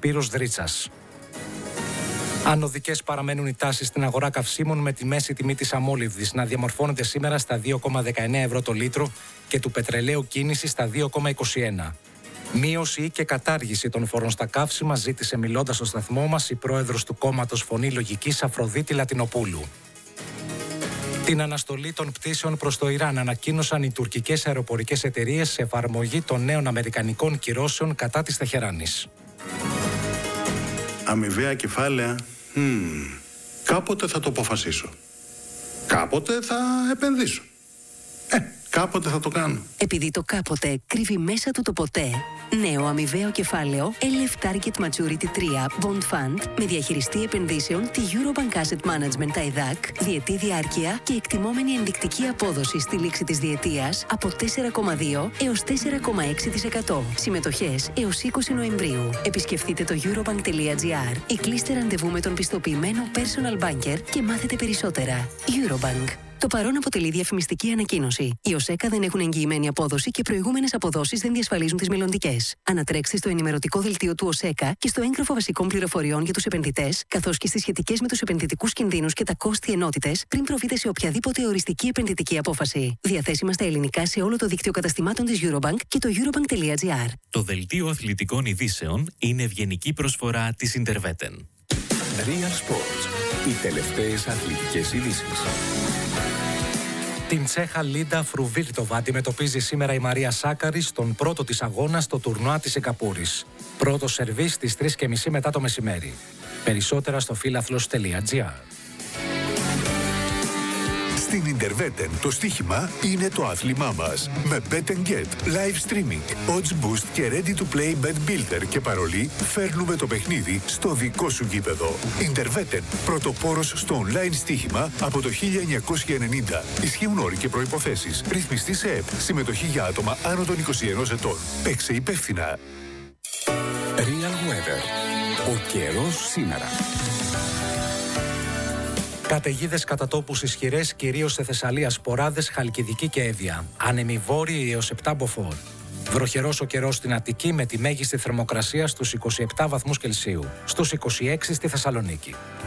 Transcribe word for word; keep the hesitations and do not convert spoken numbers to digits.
Σπύρος Δρίτσας. Ανωδικές παραμένουν οι τάσεις στην αγορά καυσίμων, με τη μέση τιμή της αμόλυβδης να διαμορφώνεται σήμερα στα δύο κόμμα δεκαεννέα ευρώ το λίτρο και του πετρελαίου κίνηση στα δύο κόμμα είκοσι ένα. Μείωση ή και κατάργηση των φόρων στα καύσιμα ζήτησε, μιλώντας στο σταθμό μας, η πρόεδρος του κόμματος Φωνή Λογικής, Αφροδίτη Λατινοπούλου. Την αναστολή των πτήσεων προς το Ιράν ανακοίνωσαν οι τουρκικές αεροπορικές εταιρείες σε εφαρμογή των νέων αμερικανικών κυρώσεων κατά της Τεχεράνης. Αμοιβαία κεφάλαια, mm, κάποτε θα το αποφασίσω. Κάποτε θα επενδύσω. Ε, κάποτε θα το κάνω. Επειδή το κάποτε κρύβει μέσα του το ποτέ, νέο αμοιβαίο κεφάλαιο ελ εφ Target Maturity τρία Bond Fund με διαχειριστή επενδύσεων τη Eurobank Asset Management άι ντι έι σι, διετή διάρκεια και εκτιμόμενη ενδεικτική απόδοση στη λήξη της διετίας από τέσσερα κόμμα δύο έως τέσσερα κόμμα έξι τοις εκατό. Συμμετοχές έως είκοσι Νοεμβρίου. Επισκεφτείτε το eurobank.gr ή κλείστε ραντεβού με τον πιστοποιημένο personal banker και μάθετε περισσότερα. Eurobank. Το παρόν αποτελεί διαφημιστική ανακοίνωση. Οι ΟΣΕΚΑ δεν έχουν εγγυημένη απόδοση και προηγούμενες αποδόσεις δεν διασφαλίζουν τις μελλοντικές. Ανατρέξτε στο ενημερωτικό δελτίο του ΟΣΕΚΑ και στο έγγραφο βασικών πληροφοριών για τους επενδυτές, καθώς και στις σχετικές με τους επενδυτικούς κινδύνους και τα κόστη ενότητες, πριν προβείτε σε οποιαδήποτε οριστική επενδυτική απόφαση. Διαθέσιμα στα ελληνικά σε όλο το δίκτυο καταστημάτων της Eurobank και το eurobank.gr. Το δελτίο αθλητικών ειδήσεων είναι ευγενική προσφορά της Interveten. Real Sports. Οι τελευταίες αθλητικές ειδήσεις. Την Τσέχα Λίντα Φρουβίρτοβα αντιμετωπίζει σήμερα η Μαρία Σάκαρη στον πρώτο της αγώνα στο τουρνουά της Σιγκαπούρης. Πρώτο σερβίς στις τρεις και μισή μετά το μεσημέρι. Περισσότερα στο φίλαθλος.gr. Στην Interveten το στοίχημα είναι το άθλημά μας. Με Bet and Get, live streaming, odds boost και ready to play bet builder και παρολί, φέρνουμε το παιχνίδι στο δικό σου γήπεδο. Interveten, πρωτοπόρος στο online στοίχημα από το χίλια εννιακόσια ενενήντα. Ισχύουν όροι και προϋποθέσεις. Ρυθμιστή σε ΕΠ. Συμμετοχή για άτομα άνω των είκοσι ενός ετών. Παίξε υπεύθυνα. Real Weather. Ο καιρός σήμερα. Καταιγίδες κατά τόπους ισχυρές, κυρίως σε Θεσσαλία, Σποράδες, Χαλκιδική και Εύβοια. Άνεμοι βόρειοι έως επτά μποφόρ. Βροχερός ο καιρός στην Αττική με τη μέγιστη θερμοκρασία στους είκοσι επτά βαθμούς Κελσίου. Στους είκοσι έξι στη Θεσσαλονίκη.